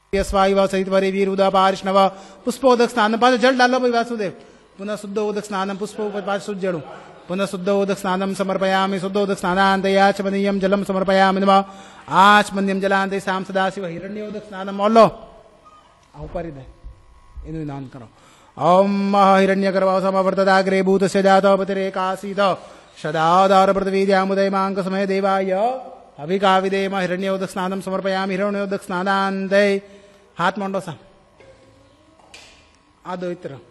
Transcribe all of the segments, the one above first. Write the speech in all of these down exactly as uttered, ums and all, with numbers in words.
स्वायु सहित वरे वीर उदा पारिष्णव पुष्पोदक स्नान पास जल डालो भाई वासुदेव पुनः शुद्ध उदक स्नानम पुष्प पास शुद्ध जड़ू पुनः शुद्ध उदक स्नानम समर्पयामि शुद्ध उदक स्नानांतयाचमनीयम जलम समर्पयामि नमः आचमन्यम जलांते साम सदाशिव हिरण्योदक स्नानम मोलो ऊपर ही दे इन्हें नान करो ओम हिरण्यगर्भ समवर्तदाग्रे भूतस्य जातो पतिरेकासीत सदाधार पृथ्वीद्यामुदय मांक समय देवाय अभिकाविदेम हिरण्योदक स्नानम समर्पयामि हिरण्योदक स्नानांते हाथ मंडो सा आ दो इतर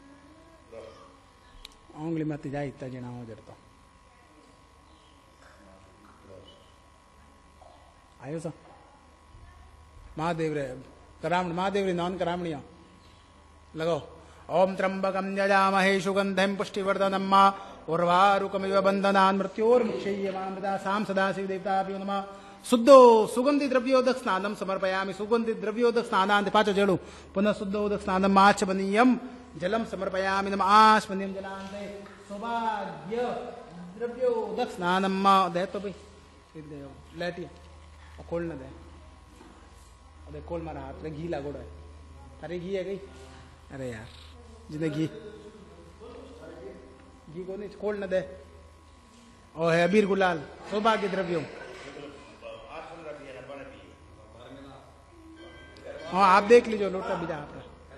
ओंगली मत जाए इतना जना हो जरता आयो सा महादेव रे करामण महादेव रे नॉन करामणिया लगाओ ओम त्र्यंबकम यजामहे सुगंधिम पुष्टिवर्धनम मा उर्वारुकमिव बंधनान् मृत्योर्मुक्षय्यमामृता साम सदाशिव देवताभ्यो नमः शुद्धो सुगंधि द्रव्योदक स्नानम समर्पयामि सुगंधि द्रव्योदक स्नानांत पाच जड़ू पुनः शुद्धोदक स्नानम आचमनीयम जलम समर्पयामि नमः आचमनीयम जलांते सौभाग्य द्रव्योदक स्नानम दे तो भाई लेटिया खोल न दे अरे खोल मारा हाथ में घी लागोड़ा है अरे घी है गई अरे यार जिन्हें घी घी को नहीं खोल न दे और है अबीर गुलाल सौभाग्य द्रव्यों हाँ आप देख लीजिए लोटा बिजा आपका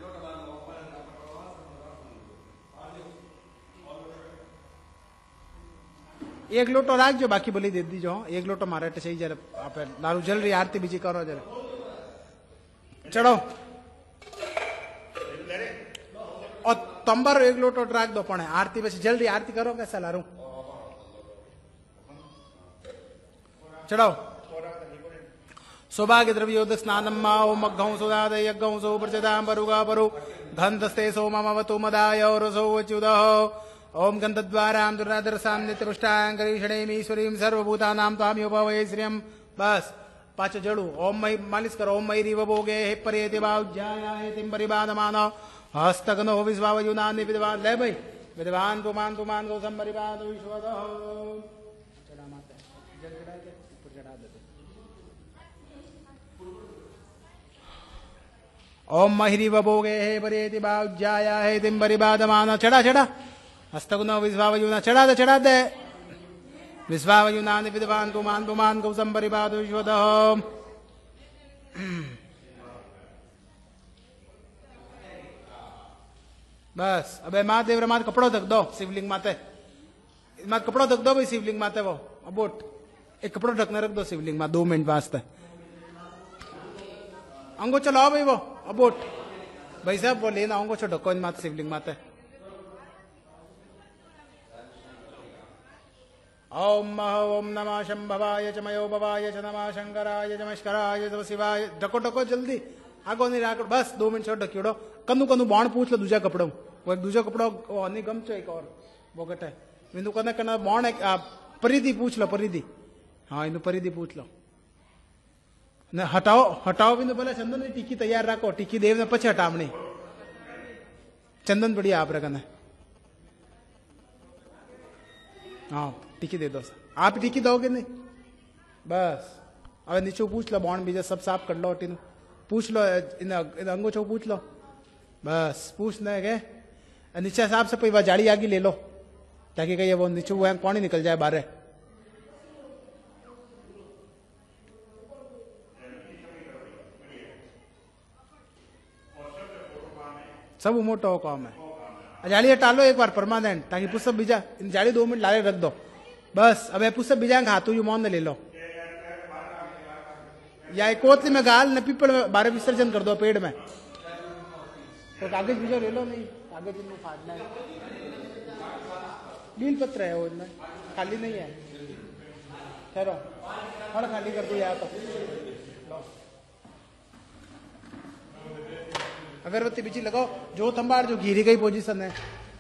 एक लोटो राख जो बाकी बोली दे दीजो एक लोटो मारे सही जरा आप लालू जल रही आरती बीजी करो जरा चढ़ो और तंबर एक लोटो राख दो पड़े आरती बस जल्दी आरती करो कैसा लारू चढ़ो सौभाग्य द्रव्योदक स्नानम ओम मग्घौ सुदाद यज्ञौ सौ प्रचदाम परुगा परु गंधस्ते सोममवतु मदाय रसो वच्युदः ओम गंधद्वारां दुर्नादरसां नित्यपुष्टांकरीषणेमीश्वरीं सर्वभूतानां त्वाम्योपवये श्रियं बस पांच जड़ू ओम मई मालिश करो ओम मयि भोगे हे परेति वाज्यायाहे तिम परिबाधमान हस्तगनो विश्वावयुनानि विद्वान ले भाई विद्वान पुमान पुमान गौसम परिबाध विश्वदः चढ़ा माता जल चढ़ा के ऊपर चढ़ा देते ओम महिरीव भोगे हे परेति वाज्यायाहे तिम परिबाधमान चढ़ा चढ़ा हस्तगुनो विश्वावयुना चढ़ा दे चढ़ा दे विश्वावयुनानि विद्वान पुमान पुमान गौसम परिबाध विश्वदः बस अबे महादेव रे माथे कपड़ो धक दो शिवलिंग माथे माथे कपड़ो धक दो भाई शिवलिंग माथे वो अबोट एक कपड़ो ढकने रख दो शिवलिंग में दो मिनट वास्ते अंगो चलाओ भाई वो अबोट भाई साहब वो लेना अंगो चो ढको इन माथे शिवलिंग माथे ओम ओम नमः शंभवाय च मयो भवाय च नमः शंकराय च मस्कराय च शिवाय ढको ढको जल्दी आगो नहीं राख बस दो मिनट छोड़ ढक्योड़ो कनु कनु बाण पूछ लो दूजा कपड़ो वो दूजा कपड़ो नहीं गम चो एक और वो कटे बिंदु कने कने बाण एक परिधि पूछ लो परिधि हाँ इन परिधि पूछ लो न हटाओ हटाओ बिंदु पहले चंदन की टिक्की तैयार रखो टिक्की देव ने पछे हटावनी चंदन बढ़िया आप रखने हाँ टिक्की दे दो आप टिक्की दोगे नहीं बस अब नीचे पूछ लो बाण बीजा सब साफ कर लो टीनू पूछ लो इन अंगो छो पूछ लो बस पूछ न के नीचे साहब से वह जाड़ी आगी ले लो ताकि कहीं वो नीचे वो पानी निकल जाए बाहर सब मोटो काम है जाड़ी हटा लो एक बार परमानेंट ताकि पुष्प बीजा इन जाड़ी दो मिनट लाले रख दो बस अब पुष्प बीजा हाथों यू मौन ले लो या एक कोतली में गाल न पीपड़ में बारह विसर्जन कर दो पेड़ में तो कागज बीजो ले लो नहीं कागज इनको फाड़ना है बील पत्र है वो इनमें खाली नहीं है ठहरो थोड़ा खाली कर दो यहाँ तो अगरबत्ती बीची लगाओ जो तंबाड़ जो घिरी गई पोजीशन है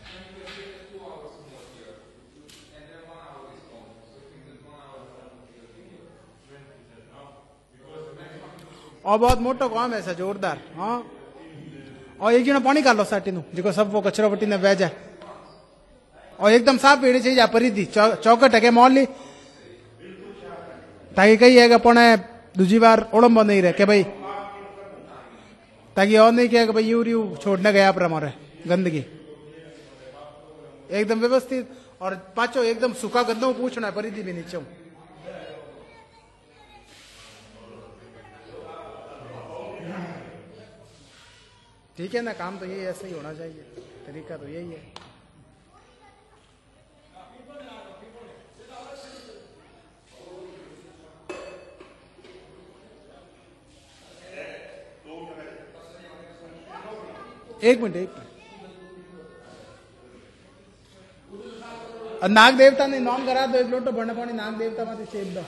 और बहुत मोटो काम है ऐसा जोरदार हाँ और एक जना पानी कालो साटी नु जो सब वो कचरो पट्टी ने बह जाए और एकदम साफ पेड़ी चाहिए जा परिधि चौकट है मॉल ली ताकि कही है अपन दूजी बार ओलंबो नहीं रहे के भाई ताकि और नहीं किया कि भाई यूं यूं छोड़ने गया पर हमारे गंदगी एकदम व्यवस्थित और पाचो एकदम सूखा गंदो पूछना है परिधि भी नीचे ठीक है ना। काम तो यही ऐसे ही होना चाहिए, तरीका तो यही है। एक मिनट एक मिनट नाग देवता ने नाम करा दो एक लोटो भरने पानी नाग देवता में सेब दो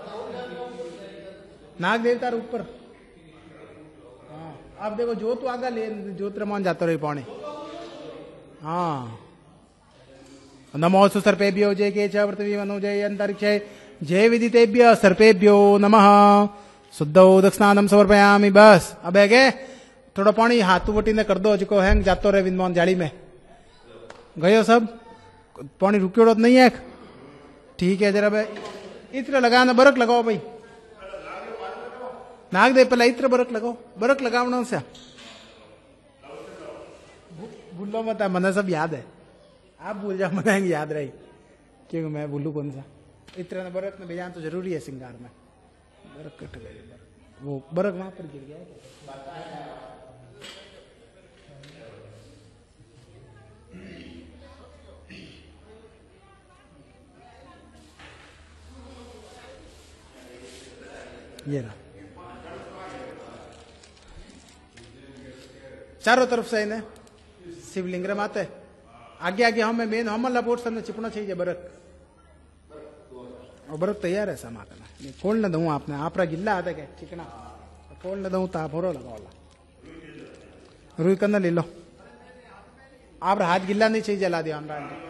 नाग देवता ऊपर। हाँ आप देखो जोत आगा ले जोत रमान जाता रही पानी। हाँ नमो सर्पेभ्यो जय के चवर्तवी मनो जय अंतरिक्ष जय विदितेभ्य सर्पेभ्यो नमः शुद्धो दक्षिणानम समर्पयामि। बस अब है के थोड़ा पानी हाथू वटी ने कर दो जो हैंग जातो रहे विद्वान जाड़ी में गयो सब पानी रुकियो तो नहीं है। ठीक है जरा भाई इत्र लगाना बरक लगाओ भाई नाग दे पहले इत्र बरक लगाओ बरक लगावना से भूलो मत मना सब याद है आप भूल जाओ मना याद रही क्योंकि मैं भूलू कौन सा इत्र ने बरक ने भेजा तो जरूरी है श्रृंगार में बरक कट गई वो बरक वहां पर गिर गया। ये ना चारों तरफ से इन्हें शिवलिंग माते आगे आगे हमें मेन हम लपोट सामने चिपना चाहिए बरक और बरक तैयार है समा करना खोल न दूं आपने आपरा गिल्ला आता क्या चिकना खोल न दूं ताप हो लगा रुई करना ले लो आप हाथ गिल्ला नहीं चाहिए जला दिया हमरा